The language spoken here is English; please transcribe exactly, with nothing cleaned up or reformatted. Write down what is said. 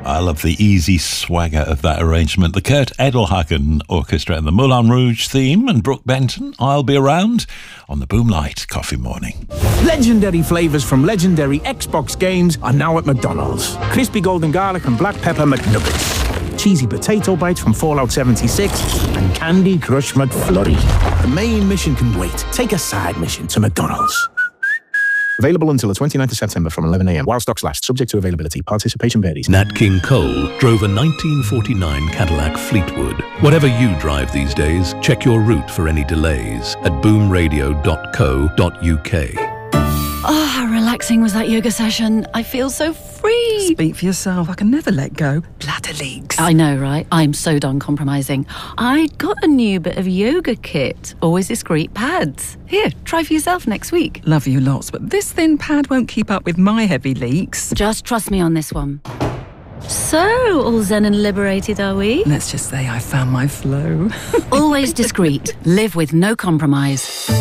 I love the easy swagger of that arrangement. The Kurt Edelhagen Orchestra and the Moulin Rouge theme, and Brooke Benton, I'll Be Around, on the Boomlight Coffee Morning. Legendary flavours from legendary Xbox games are now at McDonald's. Crispy golden garlic and black pepper McNuggets. Cheesy potato bites from Fallout seventy-six, and Candy Crush McFlurry. The main mission can wait. Take a side mission to McDonald's. Available until the twenty-ninth of September from eleven a m while stocks last, subject to availability. Participation varies. Nat King Cole drove a nineteen forty-nine Cadillac Fleetwood. Whatever you drive these days, check your route for any delays at boom radio dot co dot u k. Oh, how relaxing was that yoga session. I feel so free. Speak for yourself. I can never let go. Bladder leaks. I know, right? I'm so done compromising. I got a new bit of yoga kit. Always discreet pads. Here, try for yourself next week. Love you lots, but this thin pad won't keep up with my heavy leaks. Just trust me on this one. So, all zen and liberated, are we? Let's just say I found my flow. Always discreet. Live with no compromise.